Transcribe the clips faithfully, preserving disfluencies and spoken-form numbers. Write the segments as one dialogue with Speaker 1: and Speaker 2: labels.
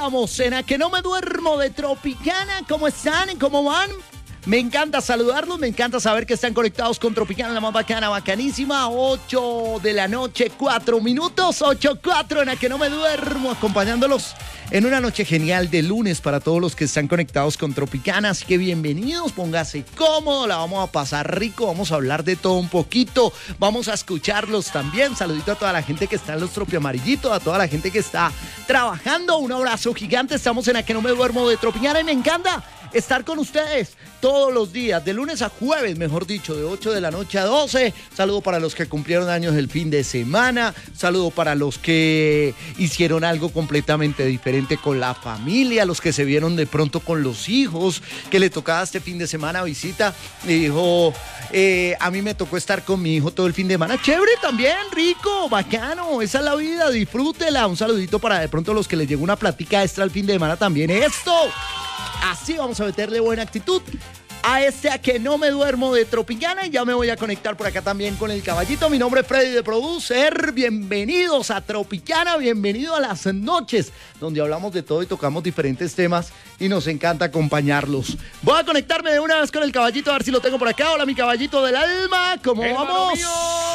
Speaker 1: estamos en A Que No Me Duermo de Tropicana. ¿Cómo están? ¿Cómo van? Me encanta saludarlos, me encanta saber que están conectados con Tropicana, la más bacana, bacanísima. ocho de la noche, cuatro minutos, ocho cuatro en A Que No Me Duermo, acompañándolos en una noche genial de lunes para todos los que están conectados con Tropicana. Así que bienvenidos, póngase cómodo, la vamos a pasar rico, vamos a hablar de todo un poquito, vamos a escucharlos también. Saludito a toda la gente que está en los Tropiamarillitos, a toda la gente que está trabajando. Un abrazo gigante, estamos en A Que No Me Duermo de Tropicana y me encanta estar con ustedes todos los días, de lunes a jueves, mejor dicho, de ocho de la noche a doce. Saludo para los que cumplieron años el fin de semana, saludo para los que hicieron algo completamente diferente con la familia, los que se vieron de pronto con los hijos, que le tocaba este fin de semana visita, y dijo, eh, a mí me tocó estar con mi hijo todo el fin de semana, chévere también, rico, bacano, esa es la vida, disfrútela. Un saludito para de pronto los que les llegó una platica extra el fin de semana también, esto. Así vamos a meterle buena actitud a este A Que No Me Duermo de Tropicana. Y ya me voy a conectar por acá también con el caballito. Mi nombre es Freddy de Producer. Bienvenidos a Tropicana, bienvenido a las noches donde hablamos de todo y tocamos diferentes temas y nos encanta acompañarlos. Voy a conectarme de una vez con el caballito, a ver si lo tengo por acá. Hola, mi caballito del alma, ¿cómo vamos?
Speaker 2: Mío.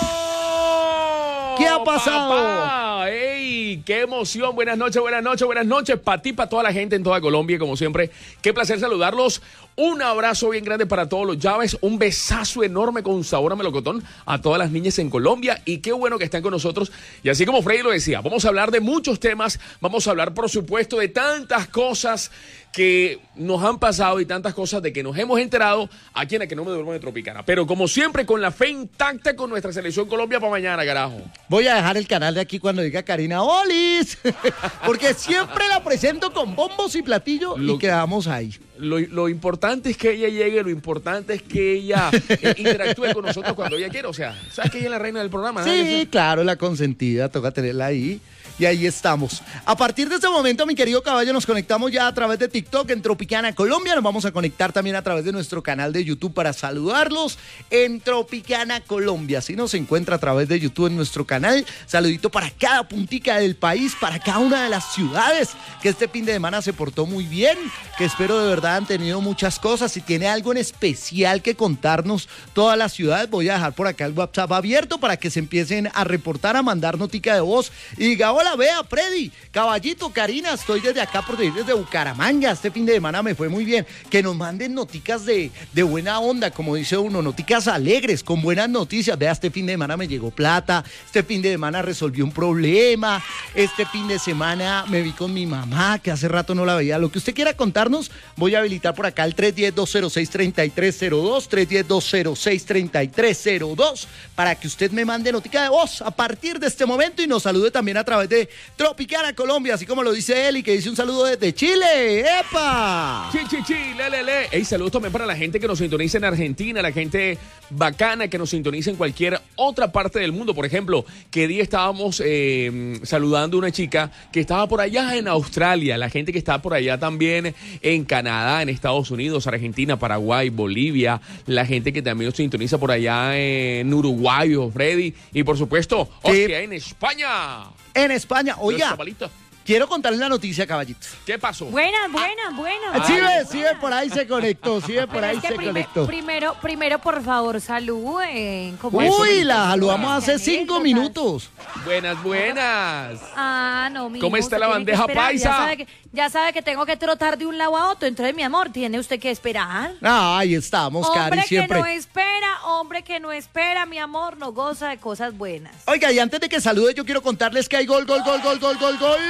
Speaker 1: ¿Qué ha pasado?
Speaker 2: Papá, ¡ey! ¡Qué emoción! Buenas noches, buenas noches, buenas noches para ti, para toda la gente en toda Colombia, como siempre. Qué placer saludarlos. Un abrazo bien grande para todos los llaves. Un besazo enorme con sabor a melocotón a todas las niñas en Colombia. Y qué bueno que están con nosotros. Y así como Freddy lo decía, vamos a hablar de muchos temas. Vamos a hablar, por supuesto, de tantas cosas que nos han pasado y tantas cosas de que nos hemos enterado aquí en A Que No Me Duermo de Tropicana. Pero como siempre, con la fe intacta con nuestra selección Colombia para mañana, carajo.
Speaker 1: Voy a dejar el canal de aquí cuando diga Karina Olis, porque siempre la presento con bombos y platillos lo, y quedamos ahí.
Speaker 2: Lo, lo importante es que ella llegue, lo importante es que ella eh, interactúe con nosotros cuando ella quiera. O sea, ¿sabes que ella es la reina del programa?
Speaker 1: Sí, claro, la consentida, toca tenerla ahí. Y ahí estamos. A partir de este momento, mi querido caballo, nos conectamos ya a través de TikTok en Tropicana Colombia. Nos vamos a conectar también a través de nuestro canal de YouTube para saludarlos en Tropicana Colombia. Así nos encuentra a través de YouTube en nuestro canal. Saludito para cada puntica del país, para cada una de las ciudades que este fin de semana se portó muy bien, que espero de verdad han tenido muchas cosas. Si tiene algo en especial que contarnos todas las ciudades, voy a dejar por acá el WhatsApp abierto para que se empiecen a reportar, a mandar notica de voz y diga, hola, vea, Freddy, caballito, Karina, estoy desde acá por desde Bucaramanga, este fin de semana me fue muy bien, que nos manden noticas de, de buena onda, como dice uno, noticas alegres, con buenas noticias. Vea, este fin de semana me llegó plata, este fin de semana resolví un problema, este fin de semana me vi con mi mamá, que hace rato no la veía. Lo que usted quiera contarnos, voy a habilitar por acá el tres uno cero, dos cero seis, tres tres cero dos, tres uno cero, dos cero seis, tres tres cero dos, para que usted me mande notica de voz a partir de este momento y nos salude también a través de Tropicana Colombia, así como lo dice él y que dice un saludo desde Chile. ¡Epa!
Speaker 2: Chi, chi, chi, le, le, le. Ey, saludos también para la gente que nos sintoniza en Argentina, la gente bacana que nos sintoniza en cualquier otra parte del mundo. Por ejemplo, que día estábamos eh, saludando a una chica que estaba por allá en Australia, la gente que está por allá también en Canadá, en Estados Unidos, Argentina, Paraguay, Bolivia, la gente que también nos sintoniza por allá en Uruguay, Freddy, y por supuesto, hostia, en España.
Speaker 1: En España, oiga, quiero contarles la noticia, caballito.
Speaker 2: ¿Qué pasó?
Speaker 3: Buenas, buenas, buenas.
Speaker 1: Sí, ve, sí, ve, por ahí se conectó, sí, ve, por ahí se
Speaker 3: prime,
Speaker 1: conectó.
Speaker 3: Primero, primero, por favor, saluden. ¿Cómo
Speaker 1: Uy,
Speaker 3: es?
Speaker 1: la saludamos hace cinco
Speaker 3: anécdotas.
Speaker 1: minutos.
Speaker 2: Buenas, buenas.
Speaker 3: Ah, no, mi
Speaker 2: ¿Cómo
Speaker 3: hijo,
Speaker 2: está
Speaker 3: usted
Speaker 2: la
Speaker 3: tiene que
Speaker 2: bandeja
Speaker 3: esperar.
Speaker 2: paisa?
Speaker 3: Ya sabe, que, ya sabe que tengo que trotar de un lado a otro. Entonces, mi amor, tiene usted que esperar.
Speaker 1: Ah, ahí estamos, Cari,
Speaker 3: Hombre que
Speaker 1: siempre.
Speaker 3: no espera, hombre que no espera, mi amor, no goza de cosas buenas.
Speaker 1: Oiga, y antes de que salude, yo quiero contarles que hay gol, gol, gol, gol, gol, gol, gol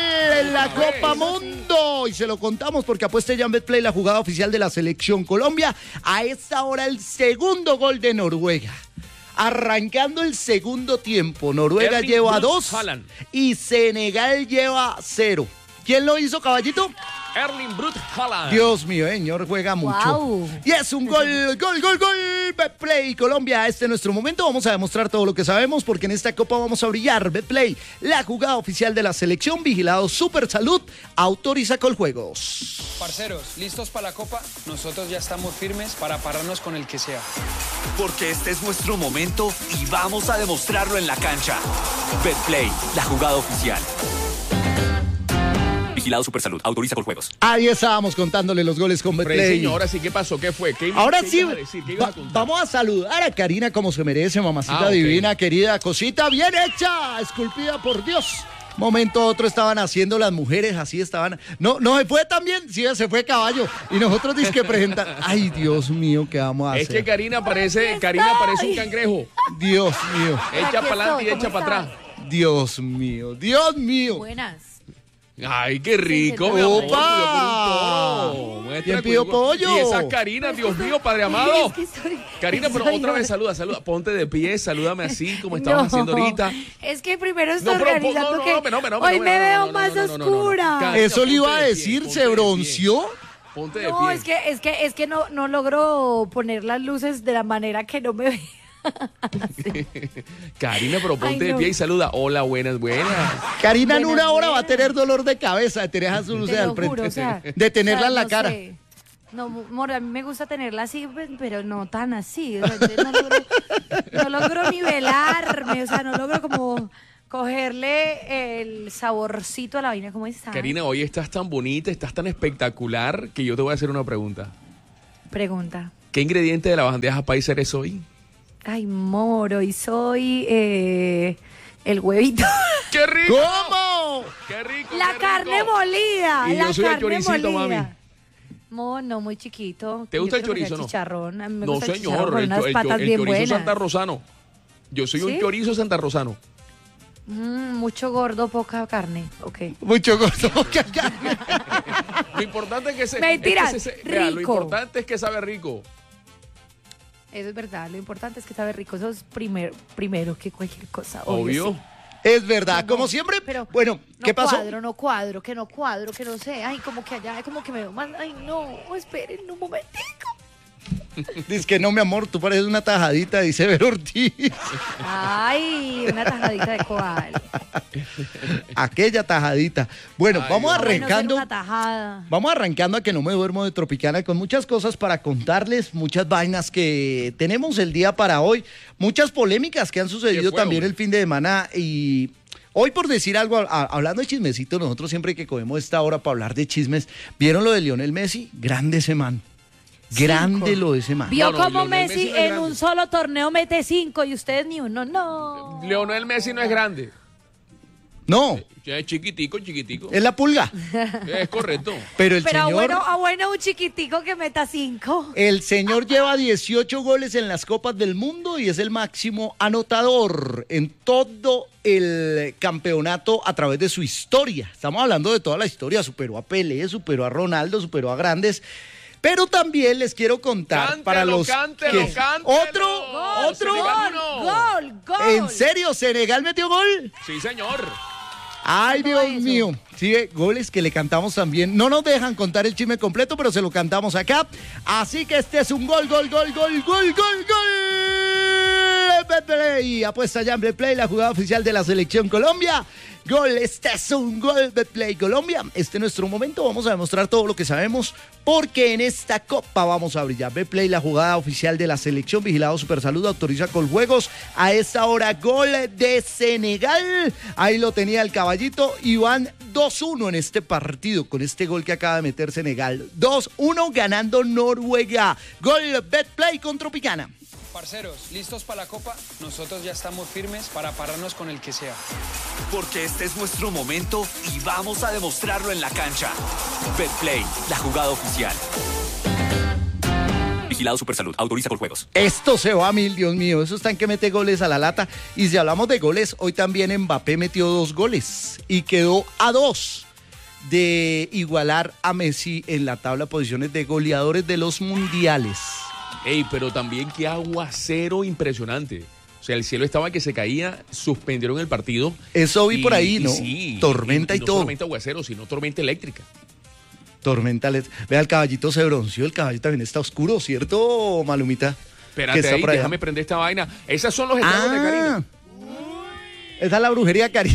Speaker 1: en la Copa Mundo. Y se lo contamos porque apueste ya en Betplay, la jugada oficial de la Selección Colombia. A esta hora el segundo gol de Noruega. Arrancando el segundo tiempo, Noruega
Speaker 2: Erling
Speaker 1: lleva
Speaker 2: Braut
Speaker 1: dos
Speaker 2: Haaland.
Speaker 1: y Senegal lleva cero. ¿Quién lo hizo, caballito?
Speaker 2: Erling Braut Haaland.
Speaker 1: Dios mío, señor, juega mucho.
Speaker 3: Wow.
Speaker 1: Y es un gol, gol, gol, gol. Betplay Colombia, este es nuestro momento. Vamos a demostrar todo lo que sabemos porque en esta copa vamos a brillar. Betplay, la jugada oficial de la selección, vigilado Super Salud, autoriza Coljuegos.
Speaker 4: Parceros, ¿listos para la copa? Nosotros ya estamos firmes para pararnos con el que sea.
Speaker 5: Porque este es nuestro momento y vamos a demostrarlo en la cancha. Betplay, la jugada oficial. Vigilado Supersalud. Autoriza con juegos.
Speaker 1: Ahí estábamos contándole los goles con
Speaker 2: Freddy,
Speaker 1: Betplay.
Speaker 2: señor, así, ¿qué pasó? ¿Qué fue? ¿Qué,
Speaker 1: Ahora
Speaker 2: qué
Speaker 1: sí,
Speaker 2: ibas a decir? ¿Qué ibas a
Speaker 1: va-
Speaker 2: contar?
Speaker 1: vamos a saludar a Karina como se merece, mamacita
Speaker 2: Ah, ok.
Speaker 1: divina, querida, cosita bien hecha, esculpida por Dios. Momento otro estaban haciendo las mujeres, así estaban. No, no se fue también, sí, se fue caballo. Y nosotros dice que presentar. Ay, Dios mío, ¿qué vamos a
Speaker 2: Es
Speaker 1: hacer?
Speaker 2: que Karina parece, Karina parece un cangrejo.
Speaker 1: Dios mío,
Speaker 2: Echa
Speaker 3: Aquí
Speaker 2: para adelante y
Speaker 3: estoy,
Speaker 2: echa
Speaker 3: ¿cómo
Speaker 2: para
Speaker 3: está?
Speaker 2: atrás.
Speaker 1: Dios mío, Dios mío.
Speaker 3: Buenas.
Speaker 2: Ay, qué rico,
Speaker 3: Sí,
Speaker 2: mi amor.
Speaker 1: ¡Opa!
Speaker 2: Cuidado por un toro. Muestra,
Speaker 1: ¿Quién pidió
Speaker 2: cuidado.
Speaker 1: pollo?
Speaker 2: Y esa Karina, Dios mío, Padre amado.
Speaker 3: Es que soy-
Speaker 2: Karina, pero
Speaker 3: soy
Speaker 2: otra
Speaker 3: yo.
Speaker 2: vez saluda, saluda. Ponte de pie, salúdame así como estabas
Speaker 3: No,
Speaker 2: haciendo ahorita.
Speaker 3: Es que primero estoy
Speaker 2: No, pero,
Speaker 3: organizando
Speaker 2: no,
Speaker 3: que
Speaker 2: no, no, no, no,
Speaker 3: hoy
Speaker 2: no,
Speaker 3: me
Speaker 2: no,
Speaker 3: veo
Speaker 2: no, no,
Speaker 3: más
Speaker 2: no, no, no, no, no.
Speaker 3: oscura.
Speaker 2: Ca-
Speaker 1: Eso le iba a
Speaker 2: ponte de
Speaker 1: decir,
Speaker 2: pie,
Speaker 1: se
Speaker 2: ponte de pie.
Speaker 1: bronceó.
Speaker 2: Ponte de
Speaker 3: No,
Speaker 2: pie.
Speaker 3: es que es que es que no no logro poner las luces de la manera que no me vea.
Speaker 2: Karina, pero ponte
Speaker 3: Ay,
Speaker 2: de
Speaker 3: no.
Speaker 2: pie y saluda. Hola, buenas, buenas.
Speaker 1: Karina en
Speaker 3: Buenas,
Speaker 1: una hora va a
Speaker 3: buenas.
Speaker 1: tener dolor de cabeza de tener a su luz
Speaker 3: Te
Speaker 1: al
Speaker 3: lo
Speaker 1: frente.
Speaker 3: juro, o sea,
Speaker 1: de tenerla
Speaker 3: o sea,
Speaker 1: en la
Speaker 3: no
Speaker 1: cara.
Speaker 3: sé. No, amor, a mí me gusta tenerla así, pues, pero no tan así. O sea, yo no, logro, no logro nivelarme, o sea, no logro como cogerle el saborcito a la vaina. ¿Cómo está?
Speaker 2: Karina, hoy estás tan bonita, estás tan espectacular que yo te voy a hacer una pregunta.
Speaker 3: Pregunta.
Speaker 2: ¿Qué ingrediente de la bandeja paisa eres hoy?
Speaker 3: Ay, moro, y soy eh, el huevito.
Speaker 2: ¡Qué rico!
Speaker 1: ¿Cómo?
Speaker 2: ¡Qué rico!
Speaker 3: La
Speaker 2: qué
Speaker 3: carne
Speaker 2: rico!
Speaker 3: molida.
Speaker 2: Y yo
Speaker 3: la
Speaker 2: soy el
Speaker 3: carne
Speaker 2: choricito,
Speaker 3: molida.
Speaker 2: mami.
Speaker 3: Mono, muy chiquito.
Speaker 2: ¿Te
Speaker 3: Yo
Speaker 2: gusta el
Speaker 3: quiero que sea
Speaker 2: chorizo, no?
Speaker 3: chicharrón. A mí me
Speaker 2: No,
Speaker 3: gusta el chicharrón
Speaker 2: señor,
Speaker 3: con
Speaker 2: el,
Speaker 3: unas
Speaker 2: cho- el,
Speaker 3: patas
Speaker 2: cho- el
Speaker 3: bien
Speaker 2: chorizo
Speaker 3: buenas.
Speaker 2: santarrosano. Yo soy un
Speaker 3: ¿Sí?
Speaker 2: chorizo santarrosano.
Speaker 3: Mm, mucho gordo, poca carne. Ok.
Speaker 1: Mucho gusto.
Speaker 2: Lo importante es que se.
Speaker 3: Mentira,
Speaker 2: es que se- se- vea, lo
Speaker 3: rico.
Speaker 2: importante es que sabe rico.
Speaker 3: Eso es verdad. Lo importante es que sabe rico. Eso es primer, primero que cualquier cosa. Obvio.
Speaker 2: Obvio.
Speaker 3: sí.
Speaker 1: Es verdad,
Speaker 3: No,
Speaker 1: como siempre.
Speaker 3: pero
Speaker 1: Bueno,
Speaker 3: no
Speaker 1: ¿qué pasó?
Speaker 3: cuadro, no cuadro, que no cuadro, que no sé. Ay, como que allá, como que me veo más. Ay, no, esperen un momentico.
Speaker 1: Dice que no, mi amor, tú pareces una tajadita, dice Ver Ortiz.
Speaker 3: Ay, una tajadita de cual.
Speaker 1: Aquella tajadita. Bueno,
Speaker 2: Ay,
Speaker 1: vamos
Speaker 2: Dios.
Speaker 3: Bueno, ser
Speaker 1: arrancando.
Speaker 3: una tajada.
Speaker 1: Vamos arrancando a que no me duermo de Tropicana con muchas cosas para contarles, muchas vainas que tenemos el día para hoy, muchas polémicas que han sucedido
Speaker 2: ¿Qué fue,
Speaker 1: también
Speaker 2: hombre?
Speaker 1: el fin de semana y hoy por decir algo, a- a- hablando de chismecito, nosotros siempre que cogemos esta hora para hablar de chismes, ¿vieron lo de Lionel Messi? Grande ese man. Grande
Speaker 3: Cinco.
Speaker 1: lo de ese man.
Speaker 3: Vio
Speaker 2: No, no,
Speaker 3: cómo
Speaker 2: Lionel
Speaker 3: Messi,
Speaker 2: Messi no es
Speaker 3: en
Speaker 2: grande.
Speaker 3: un solo torneo mete cinco y ustedes ni uno. No.
Speaker 2: Leonel Messi no es grande.
Speaker 1: No,
Speaker 2: Es chiquitico, chiquitico.
Speaker 1: es la pulga,
Speaker 2: Es correcto.
Speaker 1: pero el
Speaker 3: Pero
Speaker 1: señor...
Speaker 3: bueno, ah, bueno, un chiquitico que meta cinco.
Speaker 1: El señor lleva dieciocho goles en las Copas del Mundo y es el máximo anotador en todo el campeonato a través de su historia. Estamos hablando de toda la historia. Superó a Pelé, superó a Ronaldo, superó a grandes. Pero también les quiero contar
Speaker 2: Cántelo,
Speaker 1: para los
Speaker 2: cántelo,
Speaker 1: que...
Speaker 2: cántelo.
Speaker 1: Otro,
Speaker 2: Gol,
Speaker 1: otro.
Speaker 2: Senegal.
Speaker 3: Gol,
Speaker 2: uno.
Speaker 3: gol, gol.
Speaker 1: ¿En serio? ¿Senegal metió gol?
Speaker 2: Sí, señor.
Speaker 1: Ay,
Speaker 3: ¿Cómo
Speaker 1: Dios
Speaker 3: eso?
Speaker 1: mío. Sí, ve, goles que le cantamos también. No nos dejan contar el chisme completo, pero se lo cantamos acá. Así que este es un gol, gol, gol, gol, gol, gol, gol. Betplay. Apuesta ya en Betplay, la jugada oficial de la Selección Colombia. Gol, este es un gol, Betplay Colombia. Este es nuestro momento. Vamos a demostrar todo lo que sabemos, porque en esta copa vamos a brillar. Betplay, la jugada oficial de la Selección. Vigilado Supersalud, autoriza con juegos. A esta hora, gol de Senegal. Ahí lo tenía el caballito. Y van dos uno en este partido con este gol que acaba de meter Senegal. dos uno ganando Noruega. Gol Betplay con Tropicana.
Speaker 4: Parceros, ¿listos para la Copa? Nosotros ya estamos firmes para pararnos con el que sea.
Speaker 5: Porque este es nuestro momento y vamos a demostrarlo en la cancha. Betplay, la jugada oficial. Vigilado Supersalud. Autoriza con juegos.
Speaker 1: Esto se va a mil, Dios mío. Eso está en que mete goles a la lata. Y si hablamos de goles, hoy también Mbappé metió dos goles y quedó a dos de igualar a Messi en la tabla de posiciones de goleadores de los mundiales.
Speaker 2: Ey, pero también qué aguacero impresionante. O sea, el cielo estaba que se caía, suspendieron el partido.
Speaker 1: Eso vi
Speaker 2: Y-
Speaker 1: por ahí,
Speaker 2: y
Speaker 1: ¿no?
Speaker 2: sí,
Speaker 1: Tormenta y
Speaker 2: no
Speaker 1: todo.
Speaker 2: solamente aguacero, sino tormenta eléctrica.
Speaker 1: Tormenta. les- Vea, el caballito se bronceó. El caballo también está oscuro, ¿cierto, Malumita? Que
Speaker 2: Espérate
Speaker 1: está
Speaker 2: ahí,
Speaker 1: por allá.
Speaker 2: déjame prender esta vaina. Esas son los estragos de Karina.
Speaker 1: Esa es la brujería, Karina.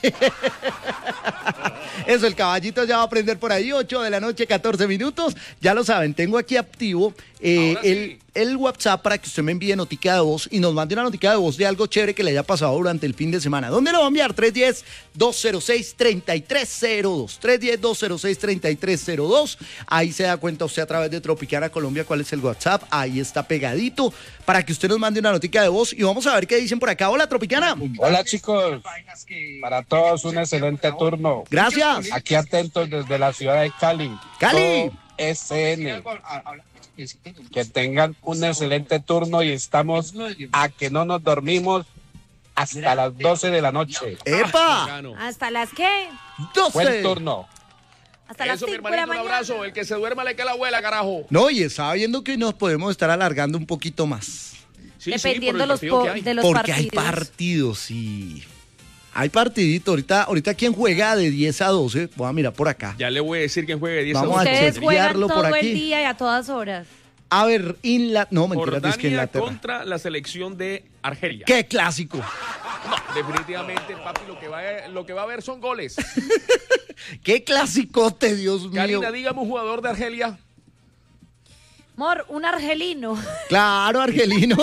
Speaker 1: Eso, el caballito ya va a prender por ahí, ocho de la noche, catorce minutos. Ya lo saben, tengo aquí activo eh,
Speaker 2: Ahora sí.
Speaker 1: el, el WhatsApp para que usted me envíe notica de voz y nos mande una notica de voz de algo chévere que le haya pasado durante el fin de semana. ¿Dónde lo va a enviar? tres uno cero, dos cero seis, tres tres cero dos. tres uno cero, dos cero seis, tres tres cero dos. Ahí se da cuenta usted a través de Tropicana Colombia cuál es el WhatsApp. Ahí está pegadito para que usted nos mande una notica de voz y vamos a ver qué dicen por acá. Hola, Tropicana.
Speaker 6: Hola, chicos. Para todos un excelente turno.
Speaker 1: Gracias.
Speaker 6: Aquí atentos desde la ciudad de Cali.
Speaker 1: Cali.
Speaker 6: S N. Que tengan un excelente turno y estamos a que no nos dormimos hasta las doce de la noche.
Speaker 1: ¡Epa!
Speaker 3: ¿Hasta las qué?
Speaker 1: doce.
Speaker 6: Buen turno.
Speaker 3: Hasta las
Speaker 2: Eso, mi
Speaker 3: cinco de la
Speaker 2: hermanito, un
Speaker 3: mañana.
Speaker 2: abrazo. El que se duerma le cae la abuela, carajo.
Speaker 1: No, y estaba viendo que hoy nos podemos estar alargando un poquito más.
Speaker 2: Sí,
Speaker 3: Dependiendo
Speaker 2: sí, por el
Speaker 3: los
Speaker 2: partido
Speaker 3: po-
Speaker 2: que hay.
Speaker 3: de los
Speaker 1: Porque
Speaker 3: partidos.
Speaker 1: hay partidos, sí. Hay partidito. Ahorita, ahorita ¿quién juega de diez a doce? Voy a mirar por acá.
Speaker 2: Ya le voy a decir quién juegue diez
Speaker 1: Vamos
Speaker 2: a
Speaker 1: a
Speaker 2: doce.
Speaker 3: Ustedes juegan
Speaker 1: chequearlo por
Speaker 3: todo
Speaker 1: aquí.
Speaker 3: el día y a todas horas.
Speaker 1: A ver, Inla... No, mentira, es que
Speaker 2: Jordania
Speaker 1: Inglaterra.
Speaker 2: contra la selección de Argelia.
Speaker 1: ¡Qué clásico!
Speaker 2: No, definitivamente, papi, lo que va a, lo que va a haber son goles.
Speaker 1: ¡Qué clasicote, Dios mío!
Speaker 2: Karina, dígame un jugador de Argelia.
Speaker 3: Mor, un argelino.
Speaker 1: Claro, argelino.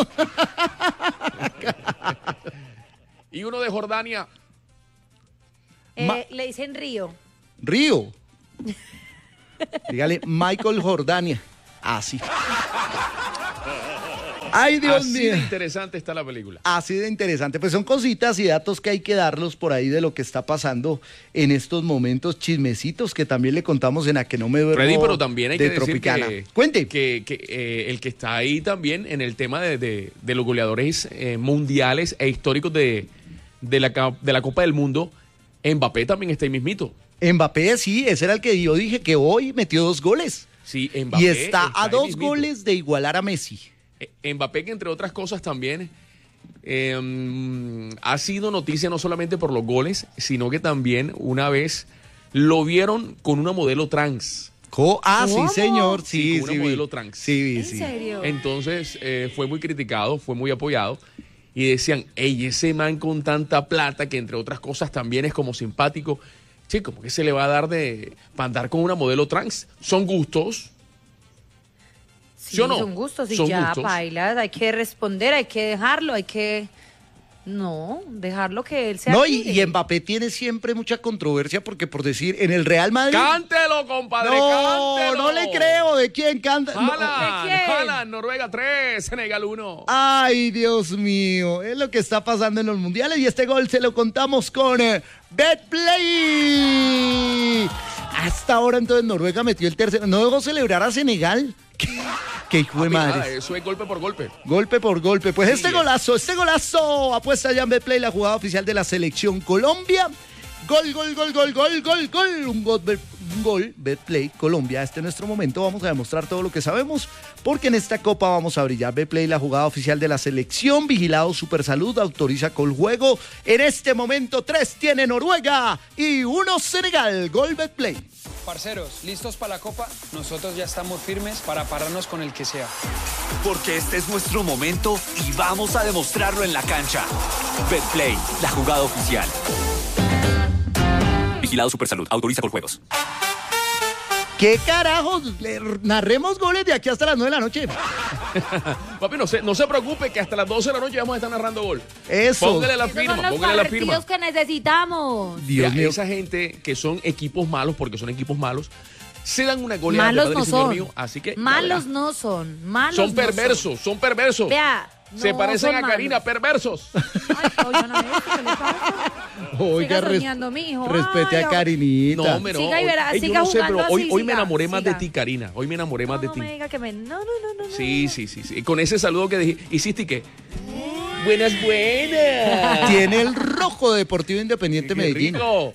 Speaker 2: Y uno de Jordania.
Speaker 3: Eh,
Speaker 1: Ma-
Speaker 3: le dicen Río.
Speaker 1: Río. Dígale, Michael Jordania. Así. Ay, Dios
Speaker 2: Así
Speaker 1: mío.
Speaker 2: de interesante está la película.
Speaker 1: Así de interesante. Pues son cositas y datos que hay que darlos por ahí de lo que está pasando en estos momentos, chismecitos que también le contamos en A Que No Me Duermo
Speaker 2: Freddy, pero también hay
Speaker 1: de
Speaker 2: que decir
Speaker 1: Tropicana.
Speaker 2: que,
Speaker 1: Cuente.
Speaker 2: que, que, eh, el que está ahí también en el tema de, de- de los goleadores eh, mundiales e históricos de, de, la, ca- de la Copa del Mundo, Mbappé también está ahí mismito.
Speaker 1: Mbappé, sí, ese era el que yo dije que hoy metió dos goles.
Speaker 2: Sí, Mbappé
Speaker 1: Y está a
Speaker 2: ahí
Speaker 1: dos
Speaker 2: mismito.
Speaker 1: goles de igualar a Messi.
Speaker 2: Eh, Mbappé, que entre otras cosas también eh, mm, ha sido noticia no solamente por los goles, sino que también una vez lo vieron con una modelo trans.
Speaker 1: Co- ah,
Speaker 3: ¿Cómo?
Speaker 1: sí, señor.
Speaker 2: Sí,
Speaker 1: Sí,
Speaker 2: con una
Speaker 1: sí. vi.
Speaker 2: modelo trans.
Speaker 1: Sí,
Speaker 3: ¿En
Speaker 1: sí.
Speaker 3: serio?
Speaker 2: Entonces eh, fue muy criticado, fue muy apoyado. Y decían, ey, ese man con tanta plata, que entre otras cosas también es como simpático. Sí, como que se le va a dar de para andar con una modelo trans. Son gustos.
Speaker 3: Sí,
Speaker 2: ¿Sí o no?
Speaker 3: son gustos y
Speaker 2: Son
Speaker 3: ya,
Speaker 2: gustos.
Speaker 3: bailas. Hay que responder, hay que dejarlo, hay que... No, dejarlo que él sea
Speaker 1: No, y,
Speaker 3: libre.
Speaker 1: y Mbappé tiene siempre mucha controversia porque, por decir, en el Real Madrid.
Speaker 2: ¡Cántelo, compadre!
Speaker 1: No,
Speaker 2: ¡Cántelo!
Speaker 1: no le creo. ¿De quién canta? No.
Speaker 2: Haaland,
Speaker 3: ¿De quién?
Speaker 2: Haaland, Noruega tres, Senegal uno.
Speaker 1: Ay, Dios mío, es lo que está pasando en los mundiales y este gol se lo contamos con eh, Betplay. Hasta ahora entonces Noruega metió el tercero. ¿No dejó celebrar a Senegal? ¿Qué, qué hijo de
Speaker 2: Papi, nada,
Speaker 1: madre?
Speaker 2: eso es golpe por golpe.
Speaker 1: Golpe por golpe. Pues
Speaker 2: Sí,
Speaker 1: este
Speaker 2: es.
Speaker 1: golazo, este golazo, apuesta ya en Betplay, la jugada oficial de la selección Colombia. Gol, gol, gol, gol, gol, gol, gol. Un gol, Bet- un gol, Betplay Colombia. Este es nuestro momento. Vamos a demostrar todo lo que sabemos, porque en esta copa vamos a brillar. Betplay, la jugada oficial de la selección. Vigilado Supersalud, autoriza con juego. En este momento, tres tiene Noruega y uno Senegal. Gol, Betplay.
Speaker 4: Parceros, ¿listos para la Copa? Nosotros ya estamos firmes para pararnos con el que sea.
Speaker 5: Porque este es nuestro momento y vamos a demostrarlo en la cancha. Betplay, la jugada oficial. Vigilado Supersalud. Autoriza con juegos.
Speaker 1: ¿Qué carajos? Le narremos goles de aquí hasta las nueve de la noche.
Speaker 2: Papi, no se, no se preocupe que hasta las doce de la noche vamos a estar narrando gol.
Speaker 1: Eso.
Speaker 2: Póngale la
Speaker 3: Esos
Speaker 2: firma,
Speaker 3: son los
Speaker 2: póngale la firma.
Speaker 3: partidos que necesitamos.
Speaker 1: Dios
Speaker 2: Mira,
Speaker 1: mío.
Speaker 2: esa gente que son equipos malos, porque son equipos malos, se dan una goleada.
Speaker 3: Malos
Speaker 2: de
Speaker 3: no
Speaker 2: madre, señor
Speaker 3: son.
Speaker 2: mío, así que,
Speaker 3: Malos
Speaker 2: ya
Speaker 3: no son. Malos
Speaker 2: verá. Son
Speaker 3: no
Speaker 2: perversos, son perversos.
Speaker 3: Vea,
Speaker 2: se
Speaker 3: no
Speaker 2: parecen
Speaker 3: son
Speaker 2: a Karina,
Speaker 3: malos.
Speaker 2: perversos.
Speaker 3: Ay, oigan, a ver, ¿qué le pasa?
Speaker 1: Oiga,
Speaker 3: Siga
Speaker 1: res-
Speaker 3: soñando, mijo.
Speaker 1: respete
Speaker 3: Ay,
Speaker 1: a Karinita.
Speaker 2: No, hombre, no.
Speaker 3: Siga y verá,
Speaker 2: Ey, yo
Speaker 3: siga
Speaker 2: no sé,
Speaker 3: jugando
Speaker 2: pero hoy,
Speaker 3: así,
Speaker 2: hoy me
Speaker 3: siga,
Speaker 2: enamoré más
Speaker 3: siga.
Speaker 2: de ti, Karina. Hoy me enamoré más
Speaker 3: No,
Speaker 2: de
Speaker 3: no
Speaker 2: ti.
Speaker 3: me diga que me... No, no, no, no.
Speaker 2: Sí, sí, sí, sí. Con ese saludo que dije, hiciste que. Buenas, buenas.
Speaker 1: Tiene el rojo de Deportivo Independiente
Speaker 2: Qué
Speaker 1: Medellín.
Speaker 2: rico.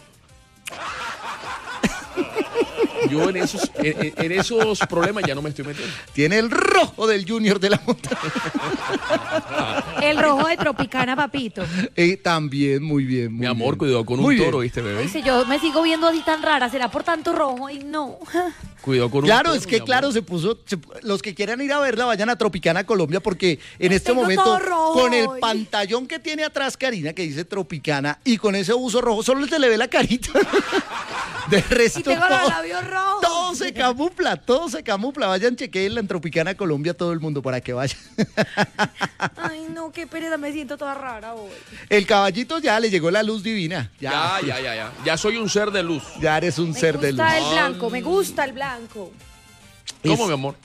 Speaker 2: Yo en esos, en, en esos problemas ya no me estoy metiendo.
Speaker 1: Tiene el rojo del Junior de la Montaña.
Speaker 3: El rojo de Tropicana, papito.
Speaker 1: Eh, también, muy bien. Muy
Speaker 2: Mi amor,
Speaker 1: bien.
Speaker 2: cuidado con un
Speaker 1: Muy bien.
Speaker 2: toro, ¿viste, bebé?
Speaker 3: Dice, yo me sigo viendo así tan rara. ¿Será por tanto rojo? Y no.
Speaker 2: Cuidado con un
Speaker 1: Claro,
Speaker 2: toro,
Speaker 1: es que
Speaker 2: mi
Speaker 1: claro,
Speaker 2: amor.
Speaker 1: se puso, se- los que quieran ir a verla vayan a Tropicana Colombia porque en este
Speaker 3: Tengo
Speaker 1: momento
Speaker 3: todo rojo
Speaker 1: con el
Speaker 3: hoy.
Speaker 1: pantallón que tiene atrás Karina que dice Tropicana y con ese uso rojo solo se le ve la carita. De resto
Speaker 3: Y tengo los
Speaker 1: todo-
Speaker 3: labios rojo.
Speaker 1: Todo se camufla, todo se camufla. Vayan, chequeen en Tropicana Colombia todo el mundo para que vayan.
Speaker 3: Ay, no, qué pereza, me siento toda rara hoy.
Speaker 1: El caballito ya le llegó la luz divina.
Speaker 2: Ya, ya, ya, ya. Ya soy un ser de luz.
Speaker 1: Ya eres un
Speaker 3: Me
Speaker 1: ser de luz.
Speaker 3: gusta el blanco, me gusta el blanco.
Speaker 2: ¿Cómo,
Speaker 1: Es-
Speaker 2: mi amor?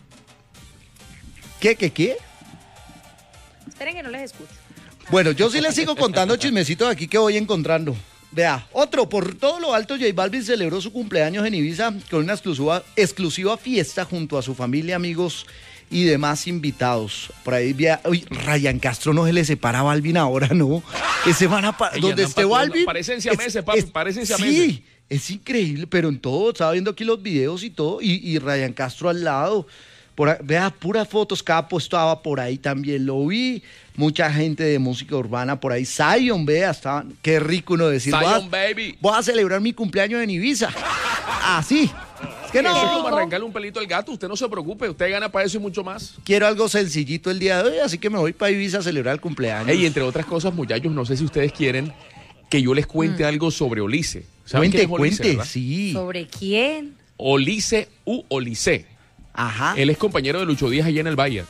Speaker 1: ¿Qué, qué, qué?
Speaker 3: Esperen que no les escucho.
Speaker 1: Bueno, yo sí les sigo contando chismecitos aquí que voy encontrando. Vea, otro, por todo lo alto, J Balvin celebró su cumpleaños en Ibiza con una exclusiva, exclusiva fiesta junto a su familia, amigos y demás invitados. Por ahí, vea, uy, Ryan Castro no se le separa a Balvin ahora, ¿no? Ese van a... pa-
Speaker 2: Ey,
Speaker 1: donde
Speaker 2: andan
Speaker 1: esté
Speaker 2: pa' todo-
Speaker 1: Balvin...
Speaker 2: parecen siameses, papi, parecen siameses.
Speaker 1: Sí, es increíble, pero en todo, estaba viendo aquí los videos y todo, y, y Ryan Castro al lado. Por, ahí- vea, puras fotos, Capo estaba por ahí también, lo vi. Mucha gente de música urbana por ahí. Zion, vea, estaba, qué rico uno decir. voy a-
Speaker 2: Zion, baby.
Speaker 1: Voy a celebrar mi cumpleaños en Ibiza. Así. Es que
Speaker 2: Eso es
Speaker 1: no,
Speaker 2: como arrancarle un pelito al gato. Usted no se preocupe. Usted gana para eso y mucho más.
Speaker 1: quiero algo sencillito el día de hoy, así que me voy para Ibiza a celebrar el cumpleaños.
Speaker 2: Ey, entre otras cosas, muchachos, no sé si ustedes quieren que yo les cuente algo sobre Olice. ¿Saben
Speaker 1: cuente,
Speaker 2: quién es Olice,
Speaker 1: cuente,
Speaker 2: verdad?
Speaker 1: sí.
Speaker 3: ¿Sobre quién?
Speaker 2: Olice u Olice.
Speaker 1: Ajá.
Speaker 2: Él es compañero de Lucho Díaz allá en el Bayern.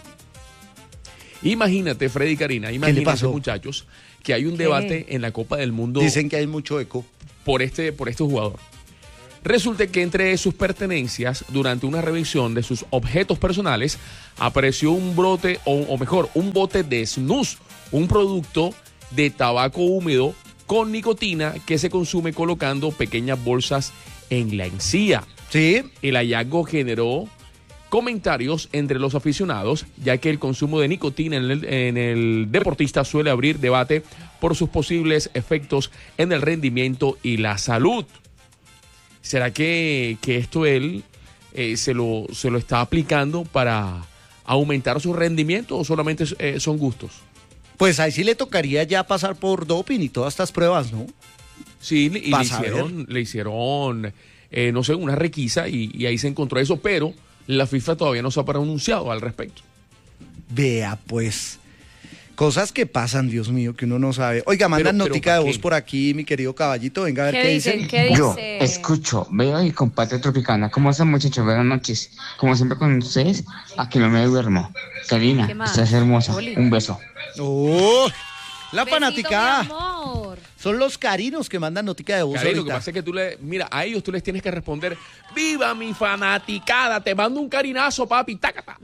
Speaker 2: Imagínate, Freddy y Karina, imagínate,
Speaker 1: pasó?
Speaker 2: muchachos, que hay un
Speaker 3: ¿Qué?
Speaker 2: debate en la Copa del Mundo
Speaker 1: Dicen que hay mucho eco.
Speaker 2: por este, por este jugador. Resulta que entre sus pertenencias, durante una revisión de sus objetos personales, apareció un brote, o, o mejor, un bote de snus, un producto de tabaco húmedo con nicotina que se consume colocando pequeñas bolsas en la encía.
Speaker 1: Sí.
Speaker 2: El hallazgo generó comentarios entre los aficionados, ya que el consumo de nicotina en el, en el deportista suele abrir debate por sus posibles efectos en el rendimiento y la salud. ¿Será que, que esto él eh, se, lo, se lo está aplicando para aumentar su rendimiento o solamente eh, son gustos?
Speaker 1: Pues ahí sí le tocaría ya pasar por doping y todas estas pruebas, ¿no?
Speaker 2: Sí, y le
Speaker 1: Vas a
Speaker 2: hicieron, le hicieron eh, no sé, una requisa y, y ahí se encontró eso, pero la FIFA todavía no se ha pronunciado al respecto.
Speaker 1: Vea, pues. Cosas que pasan, Dios mío, que uno no sabe. Oiga, mandan
Speaker 2: Pero- pero
Speaker 1: notica
Speaker 2: ¿para
Speaker 1: de
Speaker 2: qué?
Speaker 1: voz por aquí, mi querido caballito. Venga a ver
Speaker 3: ¿Qué
Speaker 1: qué,
Speaker 3: dicen?
Speaker 1: dicen.
Speaker 3: ¿Qué
Speaker 7: Yo
Speaker 3: dice?
Speaker 7: escucho, veo y comparto Tropicana. ¿Cómo están, muchachos? Buenas noches. Como siempre con ustedes, aquí no me duermo. Karina,
Speaker 3: ¿Qué más?
Speaker 7: estás hermosa.
Speaker 3: Oli.
Speaker 7: Un beso.
Speaker 1: Oh, la
Speaker 3: Besito,
Speaker 1: fanaticada.
Speaker 3: mi amor.
Speaker 1: Son los carinos que mandan notica de voz
Speaker 2: Cari, lo que
Speaker 1: ahorita.
Speaker 2: pasa es que tú le, mira, a ellos tú les tienes que responder, viva mi fanaticada, te mando un carinazo, papi, tácata.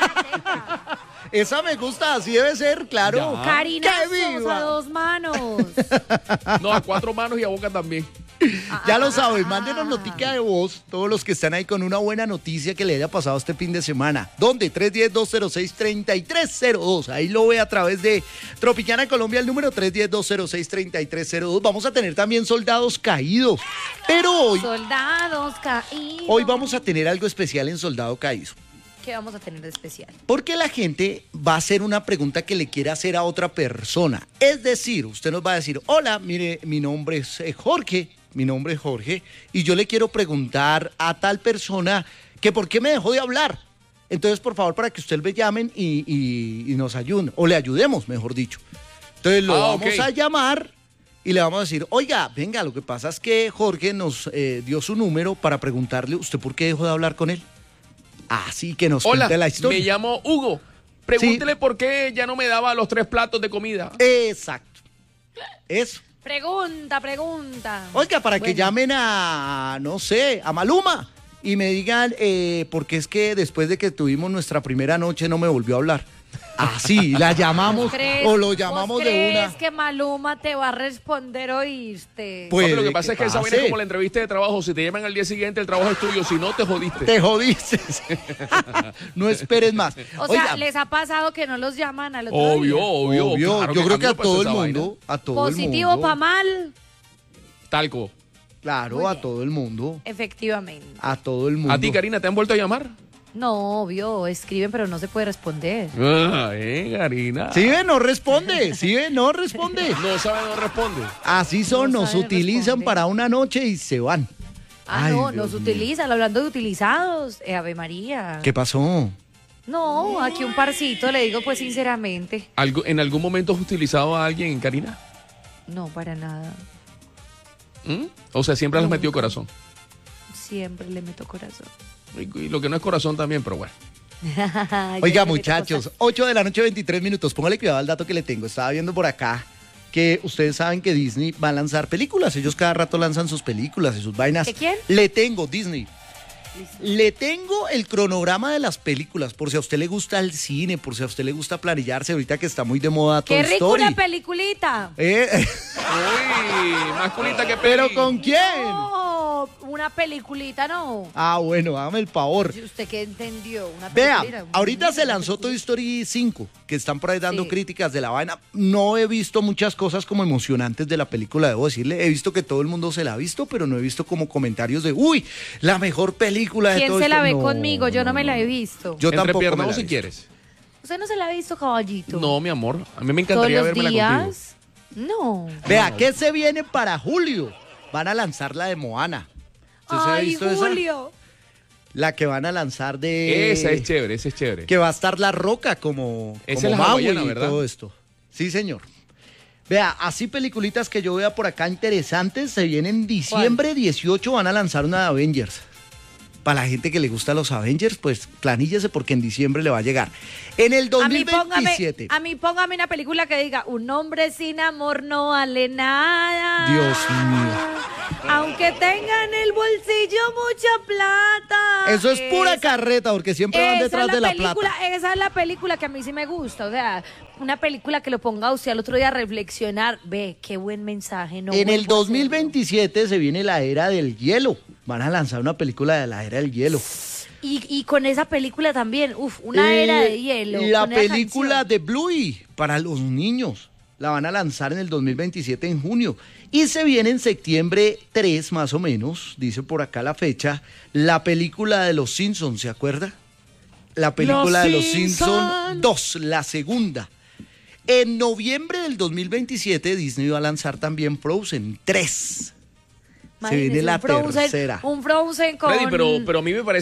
Speaker 1: Esa me gusta, así debe ser, claro.
Speaker 2: Ya.
Speaker 3: Carinazos
Speaker 1: ¡Qué viva!
Speaker 3: a dos manos.
Speaker 2: No, a cuatro manos y a boca también.
Speaker 1: Ya lo saben, mándenos notica de voz, todos los que están ahí con una buena noticia que le haya pasado este fin de semana. ¿Dónde? tres uno cero, dos cero seis, tres tres cero dos. Ahí lo ve a través de Tropicana Colombia, el número tres uno cero, dos cero seis, tres tres cero dos. Vamos a tener también soldados caídos. Pero hoy,
Speaker 3: Soldados caídos.
Speaker 1: hoy vamos a tener algo especial en Soldado Caído.
Speaker 3: ¿Qué vamos a tener de especial?
Speaker 1: Porque la gente va a hacer una pregunta que le quiere hacer a otra persona. Es decir, usted nos va a decir, hola, mire, mi nombre es eh, Jorge, mi nombre es Jorge, y yo le quiero preguntar a tal persona que por qué me dejó de hablar. Entonces, por favor, para que usted le llamen y, y- y nos ayuden, o le ayudemos, mejor dicho. Entonces lo
Speaker 2: Ah,
Speaker 1: vamos
Speaker 2: ok.
Speaker 1: a llamar y le vamos a decir, oiga, venga, lo que pasa es que Jorge nos eh, dio su número para preguntarle, ¿usted por qué dejó de hablar con él? Así que nos
Speaker 2: Hola,
Speaker 1: cuente la historia.
Speaker 2: me llamo Hugo. Pregúntele por qué ya no me daba los tres platos de comida.
Speaker 1: Exacto. Eso.
Speaker 3: Pregunta, pregunta.
Speaker 1: Oiga, para que
Speaker 3: Bueno.
Speaker 1: llamen a, no sé, a Maluma y me digan, eh, porque es que después de que tuvimos nuestra primera noche no me volvió a hablar. Así, la llamamos
Speaker 3: ¿Crees-
Speaker 1: o lo
Speaker 3: vos
Speaker 1: llamamos de
Speaker 3: crees
Speaker 1: una.
Speaker 3: que Maluma te va a responder, oíste?
Speaker 1: Pues,
Speaker 2: Papi, lo que
Speaker 1: Puede
Speaker 2: pasa
Speaker 1: que
Speaker 2: es que esa vaina es
Speaker 1: pase.
Speaker 2: como la entrevista de trabajo. Si te llaman al día siguiente, el trabajo es tuyo. Si no, te jodiste.
Speaker 1: Te jodiste. No esperes más.
Speaker 3: O sea,
Speaker 1: Oiga,
Speaker 3: ¿les ha pasado que no los llaman al otro
Speaker 2: Obvio,
Speaker 3: día?
Speaker 2: obvio.
Speaker 1: obvio,
Speaker 2: claro
Speaker 1: yo creo
Speaker 2: mí
Speaker 1: que
Speaker 2: me
Speaker 1: a
Speaker 2: pasó
Speaker 1: todo el
Speaker 2: esa
Speaker 1: mundo,
Speaker 2: vaina.
Speaker 1: a todo el mundo.
Speaker 3: Positivo para mal,
Speaker 2: Talco.
Speaker 1: Claro,
Speaker 3: Muy
Speaker 1: a
Speaker 3: bien.
Speaker 1: todo el mundo.
Speaker 3: efectivamente.
Speaker 1: A todo el mundo.
Speaker 2: ¿A ti, Karina, te han vuelto a llamar?
Speaker 3: No, obvio, escriben pero no se puede responder.
Speaker 2: Ah, eh, Karina.
Speaker 1: Sí, ve, no responde. Sí, ve, no responde.
Speaker 2: No sabe, no responde.
Speaker 1: Así son,
Speaker 3: No
Speaker 1: nos
Speaker 3: sabe
Speaker 1: utilizan
Speaker 3: responder.
Speaker 1: para una noche y se van.
Speaker 3: Ah,
Speaker 1: Ay,
Speaker 3: no,
Speaker 1: Dios
Speaker 3: nos
Speaker 1: mío.
Speaker 3: utilizan, hablando de utilizados, eh, Ave María.
Speaker 1: ¿Qué pasó?
Speaker 3: No, aquí un parcito, le digo pues sinceramente.
Speaker 2: ¿Algo, ¿En algún momento has utilizado a alguien, Karina?
Speaker 3: No, para nada.
Speaker 2: ¿Mm? O sea, siempre le has
Speaker 3: Nunca.
Speaker 2: metido corazón.
Speaker 3: siempre le meto corazón.
Speaker 2: Y, y lo que no es corazón también, pero bueno.
Speaker 1: Oiga, muchachos, ocho de la noche, veintitrés minutos. Póngale cuidado al dato que le tengo. Estaba viendo por acá que ustedes saben que Disney va a lanzar películas. Ellos cada rato lanzan sus películas y sus vainas.
Speaker 3: ¿De quién?
Speaker 1: Le tengo, Disney. Le tengo el cronograma de las películas, por si a usted le gusta el cine, por si a usted le gusta planillarse, ahorita que está muy de moda Toy
Speaker 3: ¡Qué rico
Speaker 1: Story.
Speaker 3: una peliculita!
Speaker 1: Eh,
Speaker 2: Uy, más culita que
Speaker 1: ¿Pero
Speaker 2: peli.
Speaker 1: con quién?
Speaker 3: No, una peliculita no.
Speaker 1: Ah, bueno, hágame el favor.
Speaker 3: ¿Usted qué entendió? Una
Speaker 1: Vea,
Speaker 3: peliculita,
Speaker 1: ahorita
Speaker 3: una
Speaker 1: se lanzó
Speaker 3: película.
Speaker 1: Toy Story cinco, que están por ahí dando
Speaker 3: Sí.
Speaker 1: críticas de la vaina. No he visto muchas cosas como emocionantes de la película, debo decirle. He visto que todo el mundo se la ha visto, pero no he visto como comentarios de, uy, la mejor película de
Speaker 3: ¿Quién
Speaker 1: Toy
Speaker 3: se la
Speaker 1: Story.
Speaker 3: ve
Speaker 1: No,
Speaker 3: conmigo? Yo no,
Speaker 1: no,
Speaker 3: me la
Speaker 1: no.
Speaker 3: he visto.
Speaker 1: Yo
Speaker 2: Entre
Speaker 1: tampoco me
Speaker 2: piernas
Speaker 1: la he
Speaker 2: si
Speaker 1: visto.
Speaker 2: quieres.
Speaker 3: ¿Usted no se la ha visto, caballito?
Speaker 2: No, mi amor. A mí me
Speaker 3: ¿Todos
Speaker 2: encantaría
Speaker 3: los
Speaker 2: vérmela contigo.
Speaker 3: días? No.
Speaker 1: Vea, ¿qué se viene para julio? Van a lanzar la de Moana. ¿Usted se ha
Speaker 3: Ay,
Speaker 1: visto esa?
Speaker 3: Julio.
Speaker 1: La que van a lanzar de...
Speaker 2: Esa es chévere, esa es chévere.
Speaker 1: Que va a estar La Roca como,
Speaker 2: Esa
Speaker 1: como
Speaker 2: es la
Speaker 1: Maui
Speaker 2: hawaiana,
Speaker 1: y
Speaker 2: ¿verdad?
Speaker 1: todo esto. Sí, señor. Vea, así peliculitas que yo vea por acá interesantes, se vienen diciembre dieciocho, van a lanzar una de Avengers. Para la gente que le gusta los Avengers, pues planíllese porque en diciembre le va a llegar. En el
Speaker 3: A mí, póngame,
Speaker 1: dos mil veintisiete.
Speaker 3: a mí póngame una película que diga, un hombre sin amor no vale nada.
Speaker 1: Dios mío.
Speaker 3: Aunque tenga en el bolsillo mucha plata.
Speaker 1: Eso es pura
Speaker 3: Esa-
Speaker 1: carreta, porque siempre van
Speaker 3: esa
Speaker 1: detrás
Speaker 3: es la
Speaker 1: de la
Speaker 3: película,
Speaker 1: plata.
Speaker 3: Esa es la película que a mí sí me gusta. O sea, una película que lo ponga a usted al otro día a reflexionar. Ve, qué buen mensaje. No
Speaker 1: En el
Speaker 3: vuelvo a
Speaker 1: dos mil
Speaker 3: hacerlo.
Speaker 1: veintisiete se viene la era del hielo. Van a lanzar una película de la era del hielo.
Speaker 3: Y, y con esa película también, uf, una
Speaker 1: Eh,
Speaker 3: era de hielo.
Speaker 1: La
Speaker 3: con esa
Speaker 1: película
Speaker 3: canción.
Speaker 1: de Bluey para los niños. La van a lanzar en el dos mil veintisiete en junio. Y se viene en septiembre tres más o menos, dice por acá la fecha, la película de Los Simpsons, ¿se acuerda? La película
Speaker 2: Los
Speaker 1: de Los
Speaker 2: Simpson.
Speaker 1: Simpsons dos, la segunda. En noviembre del dos mil veintisiete Disney va a lanzar también Frozen tres. Se
Speaker 3: Imagínese,
Speaker 1: viene la
Speaker 3: un Frozen-
Speaker 1: tercera.
Speaker 3: Un Frozen con...
Speaker 2: Freddy, pero, pero a mí me parece